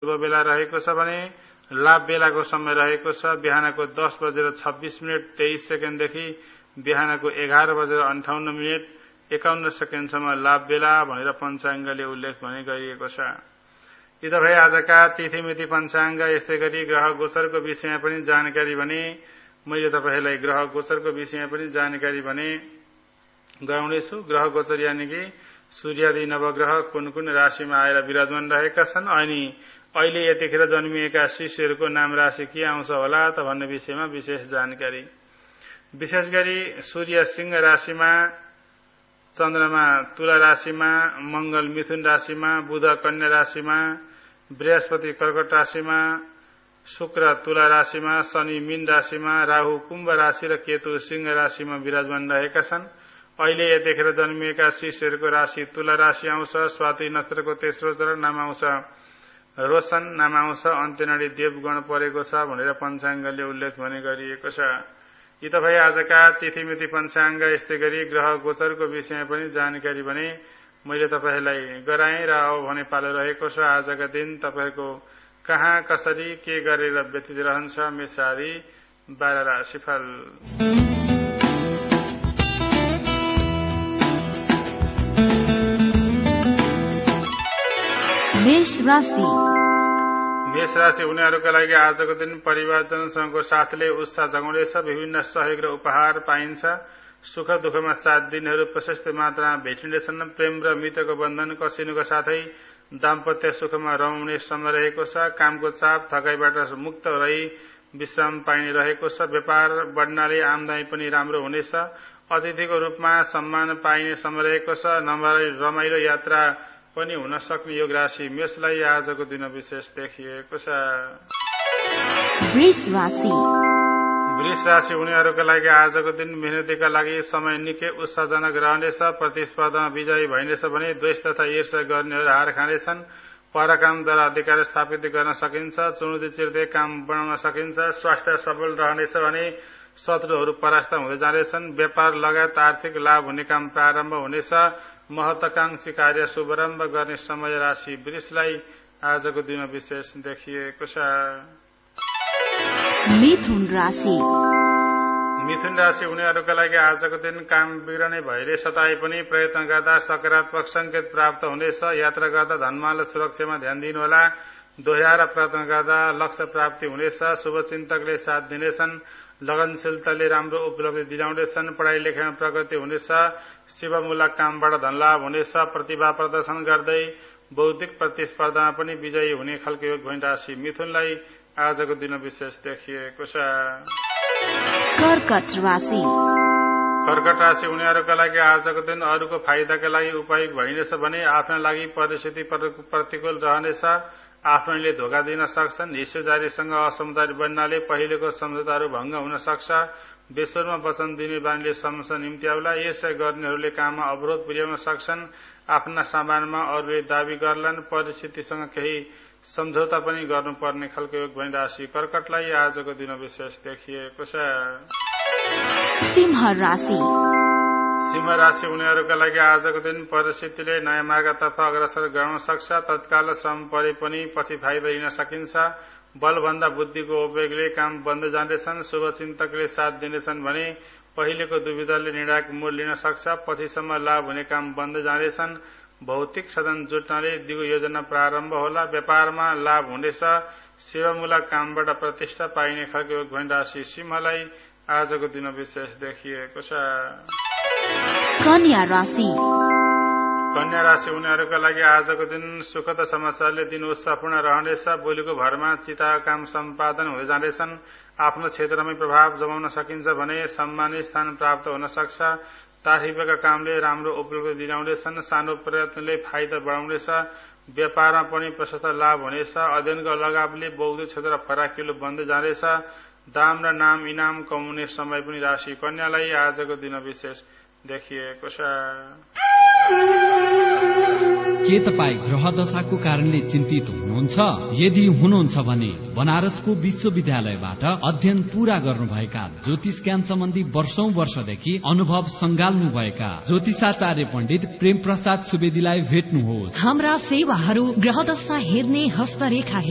शुभ बेला रहेको छ भने लाभ बेलाको समय रहेको छ बिहानको 10:26:23 देखि बिहानको 11:58:51 सम्म लाभ बेला भनेर पञ्चाङ्गले उल्लेख भने गरिएको छ। यी त भए आजका तिथिमिति पञ्चाङ्ग। यस्तै गरी ग्रह गोचरको विषयमा पनि जानकारी भने मैले तपाईहरूलाई ग्रह गोचरको विषयमा पनि जानकारी भने गराउनेछु। ग्रह गोचर यानि कि सूर्यादि नवग्रह कुन कुन राशिमा आएर विराजमान रहेका छन् अनि अहिले यतिखेर जन्मिएका शिष्यहरूको नाम राशि के आउँछ होला त भन्ने विषयमा विशेष जानकारी। विशेष गरी सूर्य सिंह राशिमा, चन्द्रमा तुला राशिमा, मंगल मिथुन राशिमा, बुध कन्या राशिमा, बृहस्पति कर्कट राशिमा, शुक्र तुला राशिमा, शनि मीन राशिमा, राहु कुम्भ राशि र केतु सिंह राशिमा विराजमान रहेका छन्। अहिले यतिखेर जन्मिएका शिष्यहरूको राशि तुला राशि आउँछ। स्वाति नक्षत्रको तेस्रो चरण नाम आउँछ रोशन, नाम आउँछ अन्त्यनाडी देवगण परेको छ भनेर पञ्चाङ्गले उल्लेख भने गरिएको छ। यी त भए आजका तिथिमिति पञ्चाङ्ग। यस्तै गरी ग्रह गोचरको विषयमा पनि जानकारी भने मैले तपाईहरूलाई गराएँ र अब भने पालो रहेको छ आजका दिन तपाईहरूको कहाँ कसरी के गरेर व्यतीत रहन्छ मेष आदि 12 राशिफल। मेष राशि उनीहरूका लागि आजको दिन परिवर्तनसँगको साथले उत्साह जगाउनेछ। विभिन्न सहयोग र उपहार पाइन्छ। सुख दुःखमा साथ दिनेहरू प्रशस्त मात्रामा भेटिनेछन्। प्रेम र मित्रको बन्धन कसिनुको साथै दाम्पत्य सुखमा रमाउने समय रहेको छ। कामको चाप थकाइबाट मुक्त रही विश्राम पाइने रहेको छ। व्यापार बढ्नाले आमदानी पनि राम्रो हुनेछ। अतिथिको रूपमा सम्मान पाइने समय रहेको छ। रमाइलो यात्रा पनि हुन सक्ने योग राशि मेषलाई आजको दिन विशेष देखिएको छ। वृष राशि उनीहरूका लागि आजको दिन मेहनतीका लागि समय निकै उत्साहजनक रहनेछ। प्रतिस्पर्धामा विजयी भइनेछ भने द्वेष तथा ईर्ष्या गर्नेहरू हार खानेछन्। परकामद्वारा अधिकार स्थापित गर्न सकिन्छ। चुनौती चिर्दै काम बनाउन सकिन्छ। स्वास्थ्य सबल रहनेछ भने शत्रुहरू परास्त हुँदै जानेछन्। व्यापार लगायत आर्थिक लाभ हुने काम प्रारम्भ हुनेछ। महत्वाकांक्षी कार्य शुभारम्भ गर्ने समय राशि वृषलाई आजको दिन विशेष देखिएको छ। मिथुन राशि उनीहरूका लागि आजको दिन काम बिग्रने भइले सताए पनि प्रयत्न गर्दा सकारात्मक संकेत प्राप्त हुनेछ। यात्रा गर्दा धनमाल सुरक्षामा ध्यान दिनुहोला। दोहोऱ्याएर प्रयत्न गर्दा लक्ष्य प्राप्ति हुनेछ। शुभचिन्तकले साथ दिनेछन्। लगनशीलताले राम्रो उपलब्धि दिलाउनेछन्। पढाइ लेखाइमा प्रगति हुनेछ। सेवामूलक कामबाट धनलाभ हुनेछ। प्रतिभा प्रदर्शन गर्दै बौद्धिक प्रतिस्पर्धामा पनि विजयी हुने खालको योग भइने राशि मिथुनलाई आजको दिन विशेष देखिएको छ। कर्कट राशि उनीहरूका लागि आजको दिन अरूको फाइदाका लागि उपयोग भइनेछ भने आफ्ना लागि परिस्थिति प्रतिकूल रहनेछ। आफ्नैले धोका दिन सक्छन्। हिस्सेदारीसँग असमझदारी बन्नाले पहिलेको सम्झौताहरू भंग हुन सक्छ। बेसरमा वचन दिने बानीले समस्या निम्त्याउला। यसै गर्नेहरूले काममा अवरोध पुर्याउन सक्छन्। आफ्ना सामानमा अरूले दावी गर्लान्। परिस्थितिसँग केही सम्झौता पनि गर्नुपर्ने खालको योग भइने राशि कर्कटलाई आजको दिन विशेष देखिएको छ। सिंह राशि उनीहरूका लागि आजको दिन परिस्थितिले नयाँ मार्गतर्फ अग्रसर गराउन सक्छ। तत्काल श्रम परे पनि पछि फाइदा लिन सकिन्छ। बलभन्दा बुद्धिको उपयोगले काम बन्दै जाँदैछन्। शुभचिन्तकले साथ दिनेछन् भने पहिलेको दुविधाले निर्णायक मोड लिन सक्छ। पछिसम्म लाभ हुने काम बन्दै जाँदैछन्। भौतिक साधन जुट्नाले दिगो योजना प्रारम्भ होला। व्यापारमा लाभ हुनेछ। सेवामूलक कामबाट प्रतिष्ठा पाइने खालको योग भइने राशि सिंहलाई आजको दिन विशेष देखिएको छ। कन्या राशि उनीहरूका लागि आजको दिन सुखद समाचारले दिन उत्साहपूर्ण रहनेछ। बोलीको भरमा चिताका काम सम्पादन हुँदै जाँदैछन्। आफ्नो क्षेत्रमै प्रभाव जमाउन सकिन्छ भने सम्मानित स्थान प्राप्त हुन सक्छ। तारिफका कामले राम्रो उपलब्धि दिलाउनेछन्। सानो प्रयत्नले फाइदा बढाउनेछ। व्यापारमा पनि प्रशस्त लाभ हुनेछ। अध्ययनको लगावले बौद्धिक क्षेत्र फराकिलो बन्दै जाँदैछ। दाम र नाम इनाम कमाउने समय पनि राशि कन्यालाई आजको दिन विशेष देखिएको छ। के तपाईँ ग्रह दशाको कारणले चिन्तित हुनुहुन्छ? यदि हुनुहुन्छ भने बनारसको विश्वविद्यालयबाट अध्ययन पूरा गर्नुभएका ज्योतिष ज्ञान सम्बन्धी वर्षौंदेखि अनुभव संगाल्नुभएका ज्योतिषाचार्य पण्डित प्रेम प्रसाद सुवेदीलाई भेट्नुहोस्। हाम्रा सेवाहरू ग्रह दशा हेर्ने, हस्तरेखा